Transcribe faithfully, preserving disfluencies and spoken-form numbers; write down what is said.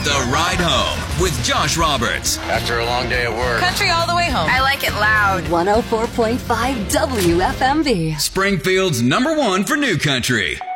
The Ride Home with Josh Roberts. After a long day at work. Country all the way home. I like it loud. one oh four point five W F M V. Springfield's number one for new country.